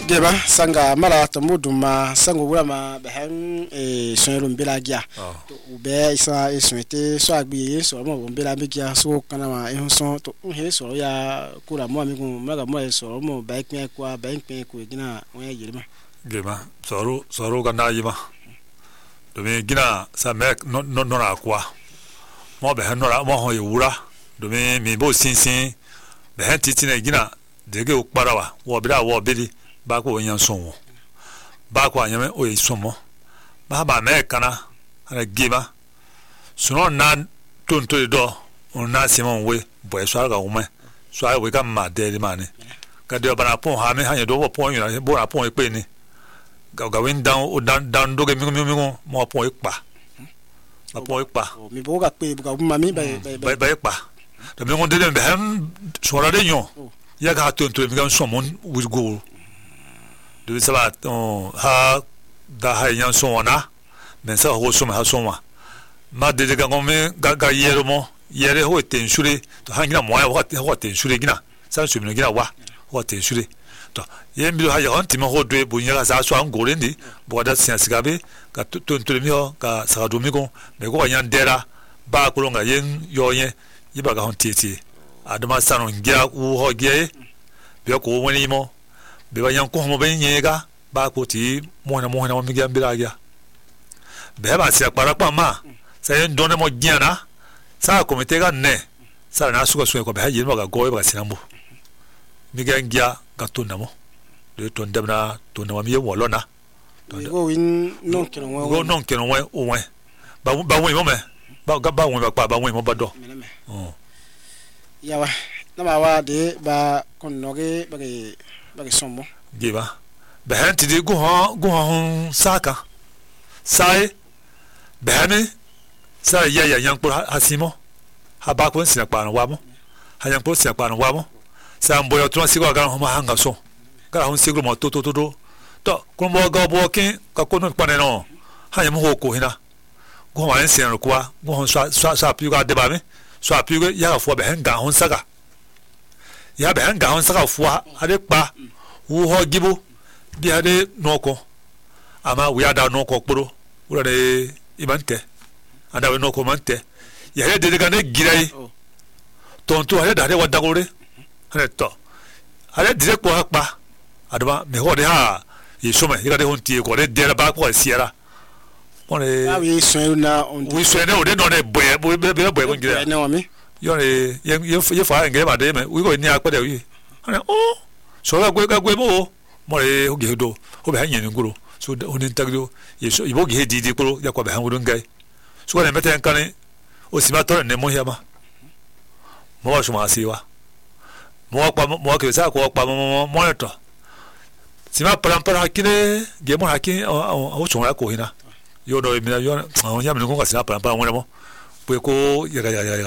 geba sanga mala tamuduma sango wurama behan sonero mbelagia to ube isa eswete so agbiye so mo mbela megia so kana ma ehunson to he so ya kura mo amigu maga mo so mo baikme kwa baikme ko gina won yirima gema soro kana yima to me gina sa mek no na kwa mo behan no mo ho yura do me mi bo sinsin behan titina gina dege ukparawa wo bira wo bili ba ko yan sonwo ba ko anyame o yisomo ba ba me kana ana gima suno na tonto do on na simon we boy so ga wo so ai we ga ma de mani ka de bana pon ha me ha ye do wo pon yin bo ra pon e pe ni ga win down o down do ge mi mo pon e pa ba pon e pa mi bo ga pe ga ma mi ba e pa de mi ngon de be ham so ra de nyon ya ga tonto mi ga somon with go de sala ha da ha yan sona men sa ho so ma so ma de ga ngome ga yero mo yere ho ten shure to hangina mo ya ho ten shure gina sa su mi gina wa ho ten shure to ye mi ha ya on ti mo ho de bu nya sa so an go le ni bo da sian sigabe ga tonto mi ho ga sa do mi go me go yan dera ba ko nga yen yo yen yiba ga hon titi adama sanon gya u ho gye be ko woni mo be ba yan ko mo ben yega ba ko ti mo na mo mi gya mbira gya be ba sia para pa ma sa yen donne mo gyana sa ko metega ne sa na su ko be ha yin mo ga go ba sia mo mi gya ga to na mo de to ndabna to na mi ye wo lona go win non keno we o we ba won mo me ba won ba pa ba won mo ba do yawa na ma wa de ba kon noge ba sommo geba ba han ti de go hon saka sai ba me sa ya yang por hasimo ha ba ko sin pa wa mo ha yang por sin pa wa mo sa mbo yo tro si go ga ho ma hanga so ga hon sigro mo to ko mo ga bo kin ka ko no pa ne no ha yam ho ko hina go wa sin ro kwa go hon sa pi ga de ba me so a pi ya fo be han ga hon saka ya be han ga hon saka fo ade pa wo ho gibo bi ade noko ama we ada noko kporo wo de ibante ada we noko mante ya he de ga ne girai tonto he da de wadagore he to ale dire ko pa adama me ho de ha yeso me ga de hon tie ko de de ba ko siera ah oui soina on oui soina o de no de boy ko ngira na mi yo ne ye fa nge ba de me we go ni akpa de wi ana o so ga gwe mo le o ge do o be han yen nguro so o ni tagdo yeso ibo ge di ko ya ko be han nguro ngai so ga ne meta kan o si ma to ne mo ya ma mo wa so ma si wa mo ke sa ko pa mo to si ma para kine ge mo hakin o so ra ko hina yo do mi yo on ya mi ko kasi pa won mo pe ko ya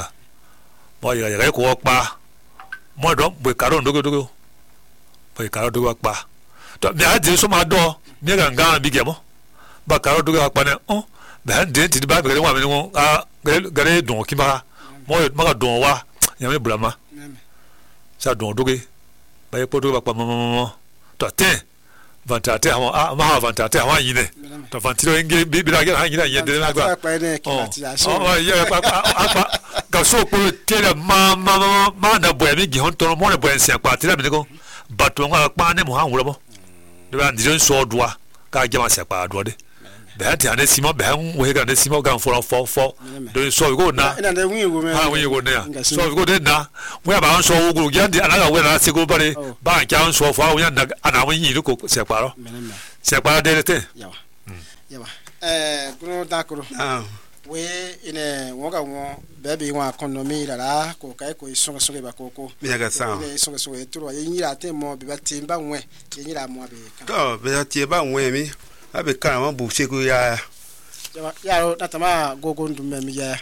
mo ya ko pa mo do pe karo dogo pe karo dogo pa to mi a de so ma do mi ga bi ge mo ba karo dogo pa ne o ba de ti ba be wa mi ko a gare don ki ba mo ga don wa ya mi blama sa don dogo ba e po dogo pa mo to te vantate ha ma vantate ha yin ne to vantiro ngi bi ra ga yin yin de na gba oh ya pa ga so ko tele ma na boya mi gi hon to mo ne boya nsia pa tele mi ko bato nga pa ne mo ha wuro mo de ba ndi so doa ka jama sia pa do de be ha ti ane simo be ha we ga ne simo ga fo do so go na de wi go me ha wi go ne so go de na we ba so wo go ya ndi ana ga we na se go bare ba ja so fo wa na ana wi yi ko sia pa ro sia pa de te yawa kuno da kuro we ine wo ga wo be bi wa economy la ko kai ko so ba ko mi ga sa so tro ye nyira te mo be ba timba nwe ye nyira mo be to be ti ba nwe mi abe kan ma bu se ko ya ro natama gogo ndum mi ya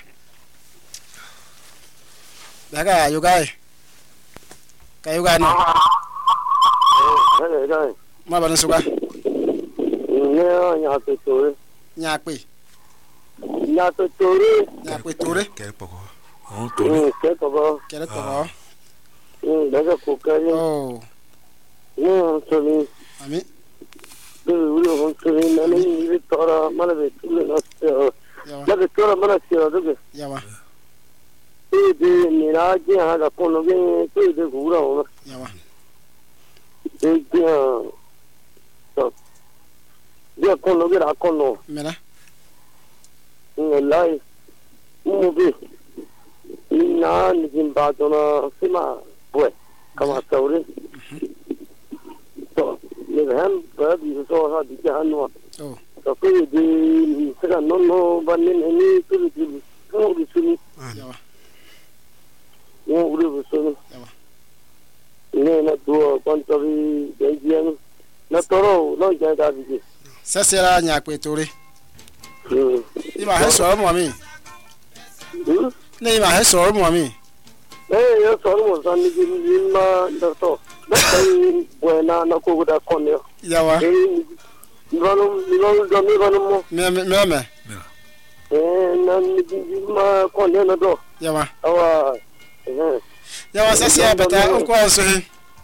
daga yo gai kayo ga no ma ba nsuga nya pe tore nya pe tore ke poko o to ke poko daga daga ko ka oh so ni ami mani vitora mana vetule no yawa la vitora mana sio doge yawa de miraji ha da kono ge de gura o yawa de de kono ge ra kono mena lai mubi ina nizimba dona sima bue kama sauri to le ham ba bi so ha di hanwa oh to ke de sera no banen ni tu di ko di suni yawa no uru suni yawa ne na duo kontori de jian na toro no ja da bi sasera nya kwetore ima he so mo mi ne ima he so mo mi yo soro mo san ni ma da to da kai buena na ko da konyo yawa Nilo do mi banu mo. me Na ni ma konyo na do. yawa Awa. yawa sasera beta on ko so he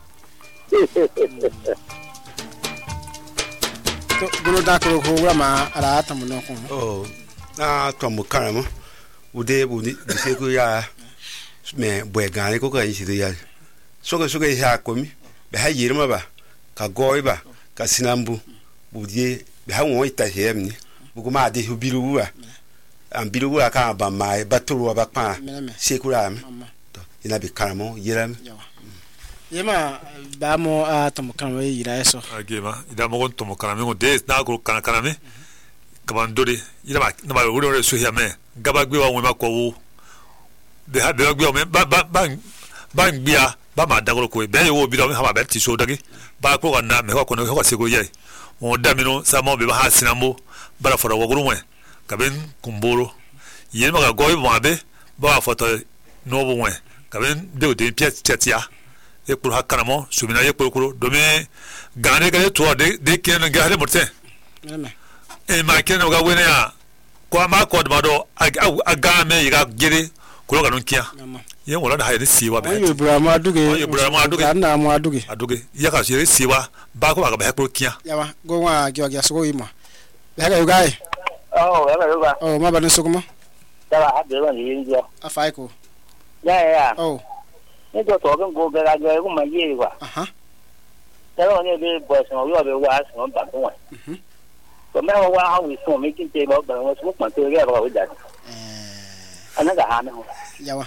to gulo da ko wura ma ara ta mo no ko Oh, na tomu karamo. Ude budi biseku ya me bwegane ko kan shi ya. Soga ya komi. Be ha yirma ba. Ka goiba, ka sinambu. Budi be ha won ita hemni. Buguma de hubiru wa. Am biru wa ka ba mai baturu ba pa. Sekura am. To ina be karamo yiram. yawa yema ba mo a to mo kan we yira eso agema ida mo gonto mo kana me de na ko kana me kabandori ida ba na ba wuro so ya me gaba gbe wa won ma ko wo de ha de gbe o me ba ngbia ba ma dagoro ko be yo bi do me ha ba ti so dagi ba ko na me ko no ko se go ye won da mi no sa mo be ba ha sinambo bara foro wo guru we kaben kumboro yen ma ga go mo abe ba foto no bo we kaben de o de pièce chetia ekuru hakanamo subina ekuru domi gane gane to de ken ngare morte mena e ma ken ga wene ya ko ma ko do aga me yiga gere ko ga non kia yen wala da hayde siwa be ayo brama aduge na mo aduge ya ka sire siwa ba ko ga ba ekuru kia yawa go wa gyo so yima be ga yugai oh ma ba no sokuma Da ha de wan yin jo. afai ko Ya. oh Ni do to kan go ga ko ma ye wa. aha Da ro ne be bo so yo be wa so ba ko wa. Ko me wa ha wi so me kin te ba ba so ko te ga ba wa da. Ana ga ha no. yawa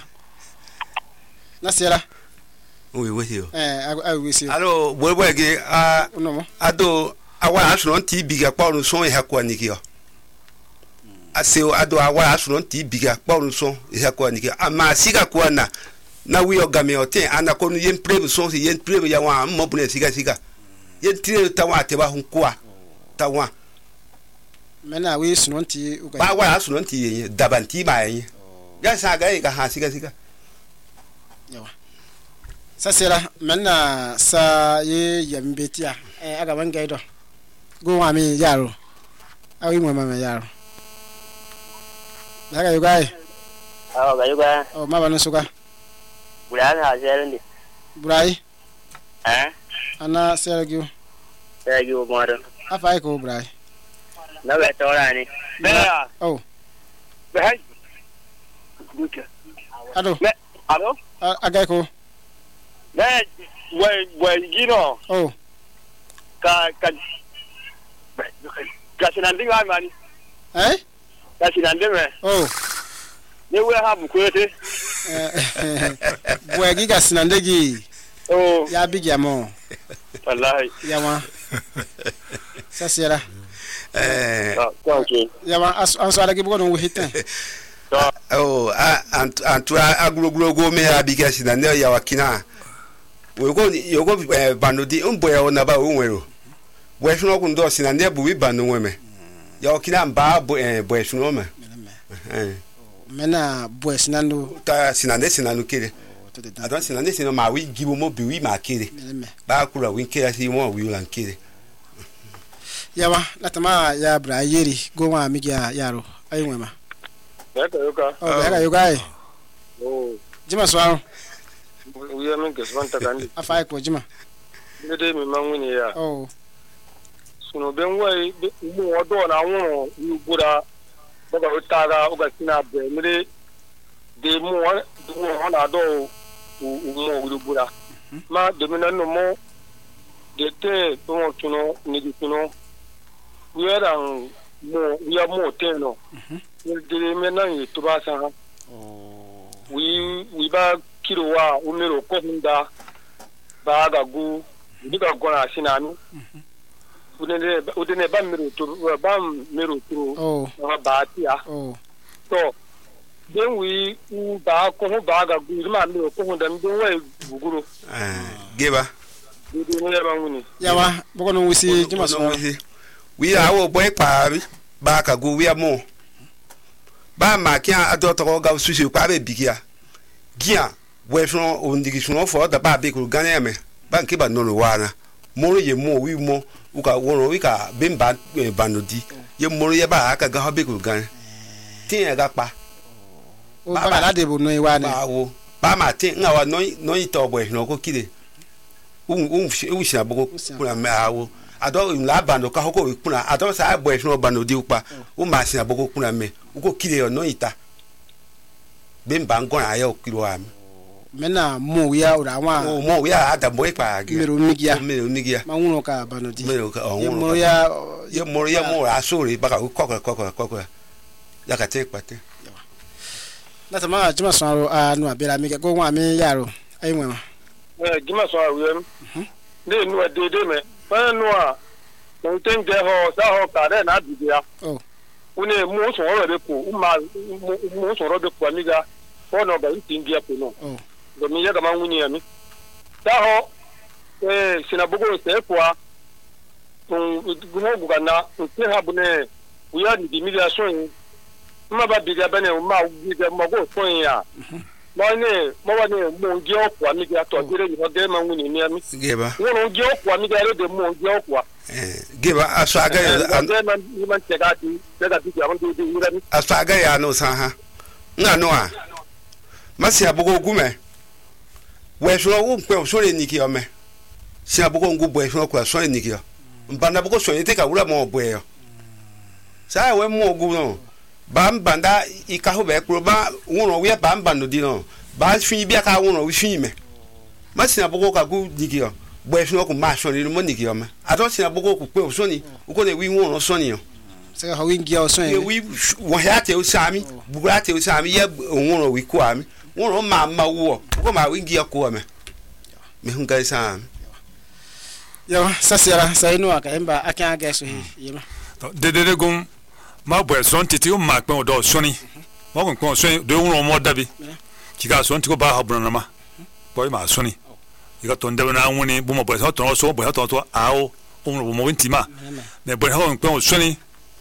na sera We here. I will see Alo, bwege no mo ado awa asunon ti biga pa onu son ha kwa nikio. Aseo ado awa asunon ti biga pa onu son ha kwa nikio. Ama siga kwa na wi ogame oten ana ko yen prebe son si yen prebe ya wa mo bune siga yen tire tawa te ba hun kwa tawa mena we sunonti uga ba wa asunon ti yen dabanti ba yen ya sa ga ha siga yawa sasera mena sa ye yambetia aga bangaido go wa mi yaro awi mo mama yaro daga yugai Ga yuga. oh ma ba no suga Bulan ha seren di. burai ana Eh? sergio Sergio Moro. afai ko burai Na be to ra ni. Be. oh Be hai. Buka. ado Me. Alo? aga ko Me we gino. oh Ka sinanding ha mani. Ka sinanding me. oh Ni we ha bu ko te. bwegi ga sinandegi Oh, ya bigi amo wallahi. yawa sasera Okay. yawa anso ala gibo no hiten oh antu aguloglogo me abiga sinane ya wakina we go yogo banodi umbo ya ona ba onwero we shino ku ndo sinane bu wi banu nweme ya wakina mba bo shino me mena boys nando ta sinanu kire adon sinane sino ma wi gibo mo bi wi ma kire ba kula wi kire si mo wi lan kire yawa latama ya bra yeri go wa mi yaro ayi nwema oh daga yugai Oh, jima swaro uya min ke swan ta kandi. afai ko jima Ni dai mi manguni ya. oh suno ben way mu odo na won yubura baba utaga uga sina be mire de mu na do mo yubura ma de mena no mo de te to tuno ni tuno weran mo ya mo te no de mena yi to ba sa we ba kilo wa umero ko hunda ba ga gu diga gona sinanu udene ba mero to ba tia so then we ba ko ba ga gu ma mero ko hunda mbe we buguru geba de ba nguni yawa boko no wisi jima so we awo boy pa ba ka gu we mo ba ma kia ado to ga sushi pa be bigia gia we fro on digi fro fo da ba be ku gane me ba nke ba no no wana moro ye mo wi mo u ka woro wi ka be mba banodi ye moro ye ba aka ga be ku gane tin ya ga pa o ba la de bo no iwa ni ba wo ba ma tin nga wa no ito bo no ko kide u sha bo kuna me awo ado la bando ka ko kuna ado sa bo no banodi upa u ma sha bo kuna me u ko kide no ita be mba ngon ayo kilo am mena mo ya ura wa mo ya ada boy pa mero migia ma nguno ka banodi mero ka mo ya mo asuri ba ka ko ya ka te pate na tama jima so anu abira mi ko wa mi yaro ayi nwa jima so awem de nu de me pa nu a mo ten de ho sa ho ka de na bidia une mo so ro be ko mo so ro be ko mi ga ono ba india pe no do mi ya ga manguni ami ta ho sinabugo se kwa gumo gugana se ha bune uya ni mi ya so yin ma ba bi ga bene ma bi ga mo go so yin ya mo wa ne mo ngi okwa mi ga to dire ni ho de manguni ni ami geba wo ngi okwa mi ga re de mo ngi okwa geba asaga ya ni man tega di bi ya mo de ira mi asaga ya no sa ha nga no a masi abugo gume we so wo pe so le niki o me si abugo ngu bo so kwa so le niki o mbanda bugo so yete ka wura mo bo yo sa we mo gu no ba mbanda ika ho be kro ba wuro we ba mbando di no ba fi bi aka wuro we fi me masi abugo ka gu niki o bo so ko ma so le mo niki o me ado si abugo ku pe so ni uko ne wi wuro so ni o se ha wingi o so ye wi wo ya te o sami bugura te o sami ye wuro wi ku ami wuro ma wo ko ma wingi ya ko me hunga isa yo sasiara sainu aka emba aka ga so hi yema de gum ma bo son titi o ma pe o do soni mo ko kon so de wuro mo dabi ki ga son ti ko ba ha bro na ma boy ma soni iga ton de na woni bu mo bo so ton so bo to ao o mo winti ma me bo ha ko o soni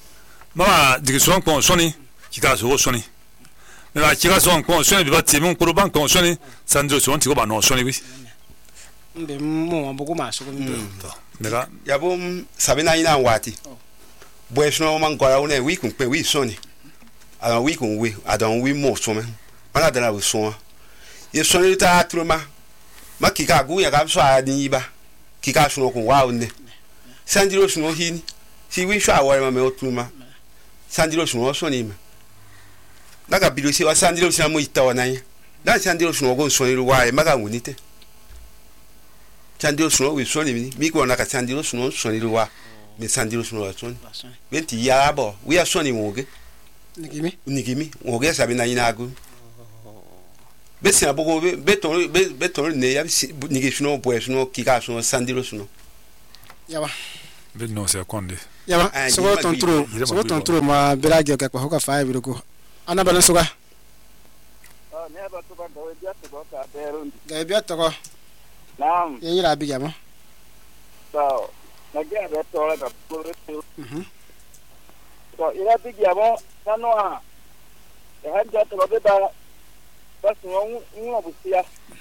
ma digi son ko soni ki ga so soni me ba ki ga son ko soni bi ba ti mun ko ban ko soni sanjo so ti ko ba no soni wi mbe mo mbugo ma so ko mbe mega ya bom sabina ina wati bo so man gora one wi kun pe wi soni ala wi kun wi adon wi mo so me mana dala wi so ye soni ta troma ma ki ka gu ya ga so adin ba ki ka so ko wa one sanjiro so hini si wi so awore ma me otroma sanjiro so so ni me daga bido si wa sanjiro so mo ita wana yi dan sanjiro so go so ni wa e maga ngunite sanjiro so wi so ni mi ko na ka sanjiro so ni wa me sanjiro so so ni benti ya bo wi so ni mo ge nikimi o ge sabi na ina agu be si abogo be to ne ya nigi so bo so ki ka so sanjiro so yawa be no se konde yawa so tontro ma belagio ka ko ka fa birugo ana bana suga ne ba to ba do ya to ka berun ga bia to ko naam ye ira bi jamo so na ga be to la ka ko so ira bi jamo nano a e han ja to be ba so ngo busia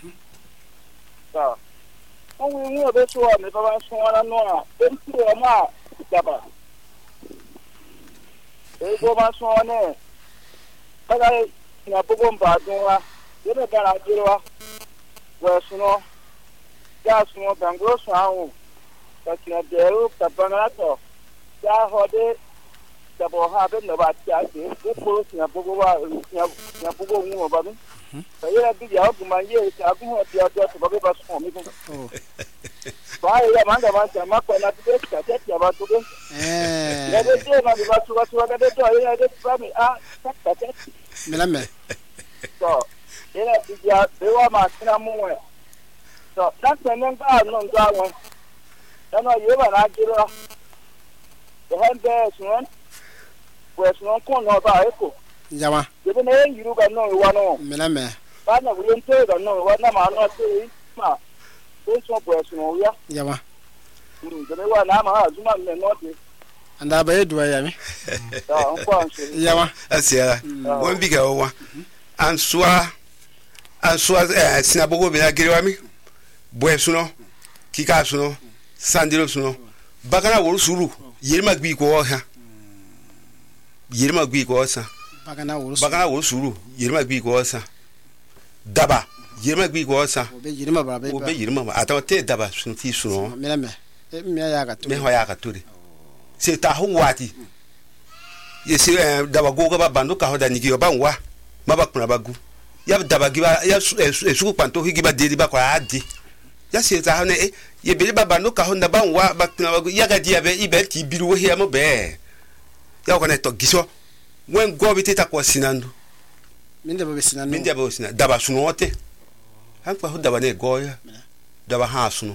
so ngo be so me ba so na no a be so ma jaba e go ba so ne kada na bugo mba dunwa yebe gara jirwa wa suno ya suno bangro sawo ta kina deru ta banato ja hode da bo ha be no ba tia ke ko sia bogo wa sia bogo ngu ba mi ya bi ya ku man ye ta ku ho dia to ba be ba so mi ko ba ya man da man ma ko na te ka te ya ba to ke ya de te ma ba su ga de to ya de ba mi a ta te melame so ya bi ya be wa ma kina mu we so ta se nen ba no ga won ta no ye ba na jiro de han be sunan pues no con no ba eko yawa de ne yiru ga no wa no melame ba na wuri nte ga no wa na ma no te ma so pues no ya yawa de ne wa na ma azuma me no te anda ba edu ya mi ya on kwa nse yawa asia won bi ga wa ansua sinabogo be na gerewa mi boesu no kika su no sandiro su no bakana woru suru yerima gbi ko ha yerima gbi ko sa bagana wo suru yerima gbi ko sa daba yerima gbi ko sa obe yirima ba be obe yerima ata te daba sun ti suno melame mi ya ga to me ho ya ka turi se ta hu wati ye se daba go ga ba bandu ka ho da ni ki ba nwa ma ba kuna bagu ya daba gi ba ya su kwanto hi gi ba de ba kwa adi ya se ta ha ne ye be ba bandu ka ho da ba nwa ba kuna bagu ya ga dia be ibe ti biru wo hi mo be ya ko na to giso wen go bi teta ko sinandu minde ba sinanu minde ba sinana daba suno wote han pa ho daba ne go ya daba ha suno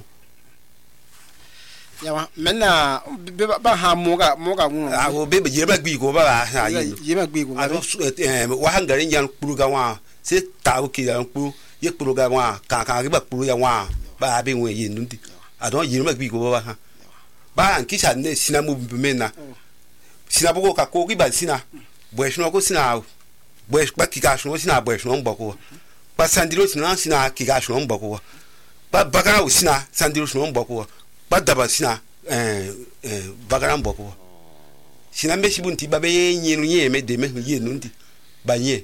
yawa menna ba ha moga ngu a wo be yema gbi ko ba ha yema gbi ko a wa hangarin yan kuru ga wa se ta o ki yan kuru ye kuru ga wa ka ba kuru ya wa ba be we yin nundi a don yema gbi ko ba ha ba an kisha ne sinamu mena sinabogo ka ko ki ba sina boesno ko sina boes ba ki ka so sina boesno mboko ba sandiro sina ki ka so mboko ba bagara sina sandiro so mboko ba daba sina bagara mboko sina me shibunti ba be nyinu nyeme de me yenu ndi ba nye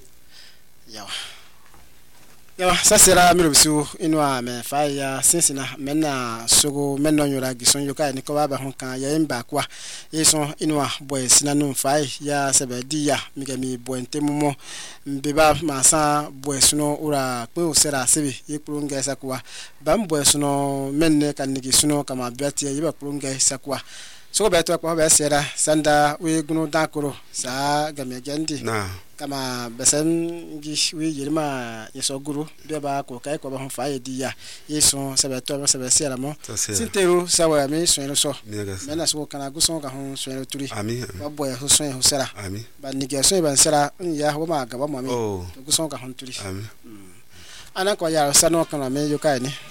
yawa sasera mirubisu inwa me faya sinsina menna sogo menno nyura gison yoka ni ko baba hon kan ya imba kwa yeso inwa boy sinanu fai ya sebedia migami boente mumo mbeba masa boy suno ura pe osera sebi yekurunga sakwa bam boy suno menne kan ni gisuno kama biati yiba kurunga sakwa so beto kwa ba sera sanda we gunu dakoro sa game gendi na kama besen gi we yirma yeso guru be ba ko kai ko ba hon fa yediya yeso sabeto ba sabesera mo sintero sawa me so so mena so kana guson ka hon so turi ami ba boy so so sera ami ba nige so ba sera ya ho ma ga ba mo mi guson ka hon turi ami ana ko ya sano kana me yo kai ni